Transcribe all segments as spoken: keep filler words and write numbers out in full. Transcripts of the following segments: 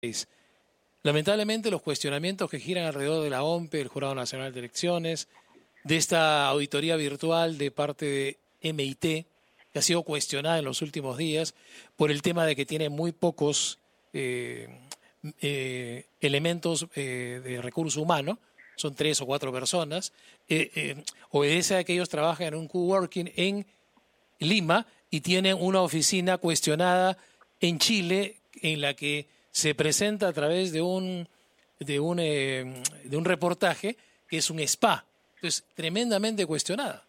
Lamentablemente, los cuestionamientos que giran alrededor de la O M P E, el Jurado Nacional de Elecciones, de esta auditoría virtual de parte de M I T, que ha sido cuestionada en los últimos días por el tema de que tiene muy pocos eh, eh, elementos eh, de recurso humano, son tres o cuatro personas, eh, eh, obedece a que ellos trabajan en un coworking en Lima y tienen una oficina cuestionada en Chile en la que se presenta a través de un, de un, eh, de un reportaje que es un spa. Entonces, tremendamente cuestionada.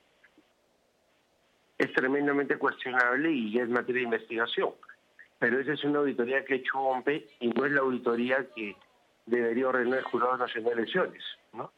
Es tremendamente cuestionable y es materia de investigación. Pero esa es una auditoría que ha hecho O M P E y no es la auditoría que debería ordenar el Jurado Nacional de Elecciones, ¿no?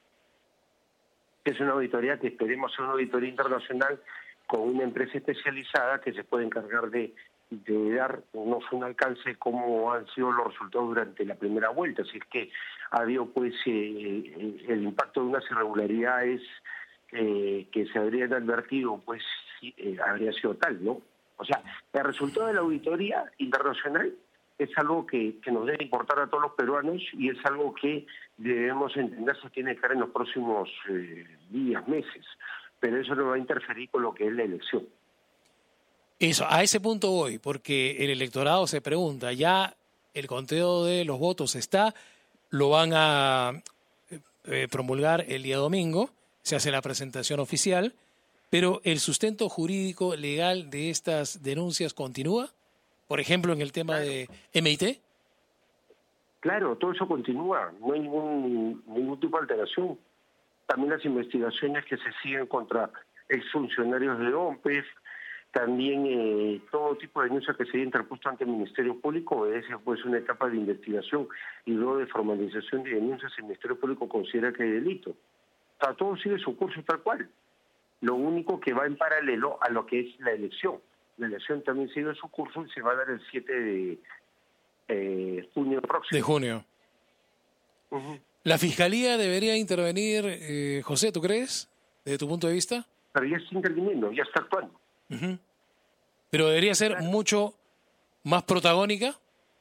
Es una auditoría que esperemos sea una auditoría internacional con una empresa especializada que se puede encargar de, de darnos un alcance de cómo han sido los resultados durante la primera vuelta. Así es que ha habido pues eh, el impacto de unas irregularidades eh, que se habrían advertido, pues eh, habría sido tal, ¿no? O sea, el resultado de la auditoría internacional es algo que, que nos debe importar a todos los peruanos y es algo que debemos entender se tiene que dar en los próximos eh, días, meses. Pero eso no va a interferir con lo que es la elección. Eso, a ese punto voy, porque el electorado se pregunta, ya el conteo de los votos está, lo van a eh, promulgar el día domingo, se hace la presentación oficial, pero ¿el sustento jurídico legal de estas denuncias continúa? Por ejemplo, en el tema claro. de M I T. Claro, todo eso continúa, no hay ningún, ningún tipo de alteración. También las investigaciones que se siguen contra exfuncionarios de O M P E, también eh, todo tipo de denuncias que se haya interpuesto ante el Ministerio Público obedece pues una etapa de investigación y luego de formalización de denuncias el Ministerio Público considera que hay delito. O sea, todo sigue su curso tal cual. Lo único que va en paralelo a lo que es la elección. La elección también sigue su curso y se va a dar el siete de eh, junio próximo. De junio. Uh-huh. ¿La Fiscalía debería intervenir, eh, José, tú crees, desde tu punto de vista? Pero ya está interviniendo, ya está actuando. Uh-huh. Pero debería ser claro. mucho más protagónica.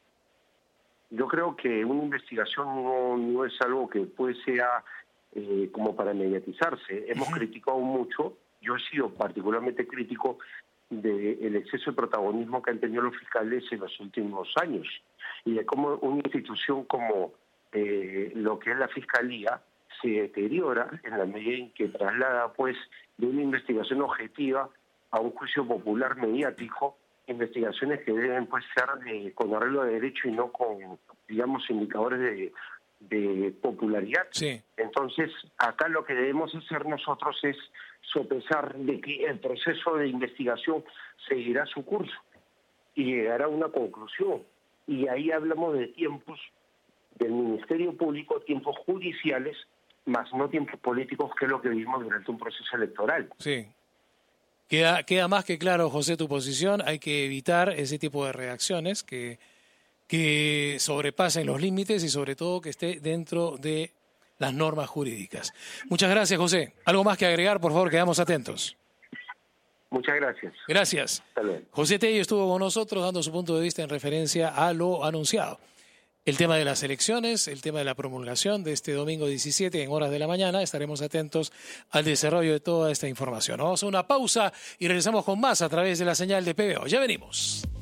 Yo creo que una investigación no, no es algo que puede ser eh, como para mediatizarse. Hemos uh-huh. criticado mucho, yo he sido particularmente crítico del exceso de protagonismo que han tenido los fiscales en los últimos años y de cómo una institución como eh, lo que es la Fiscalía se deteriora en la medida en que traslada pues de una investigación objetiva a un juicio popular mediático, investigaciones que deben pues ser eh, con arreglo de derecho y no con, digamos, indicadores de, de popularidad. Sí. Entonces, acá lo que debemos hacer nosotros es sopesar de que el proceso de investigación seguirá su curso y llegará a una conclusión. Y ahí hablamos de tiempos del Ministerio Público, tiempos judiciales, más no tiempos políticos, que es lo que vivimos durante un proceso electoral. Sí. Queda, queda más que claro, José, tu posición. Hay que evitar ese tipo de reacciones que, que sobrepasen los límites y sobre todo que esté dentro de las normas jurídicas. Muchas gracias, José. ¿Algo más que agregar? Por favor, quedamos atentos. Muchas gracias. Gracias. Hasta luego. José Tello estuvo con nosotros dando su punto de vista en referencia a lo anunciado. El tema de las elecciones, el tema de la promulgación de este domingo diecisiete en horas de la mañana. Estaremos atentos al desarrollo de toda esta información. Vamos a una pausa y regresamos con más a través de la señal de P B O. Ya venimos.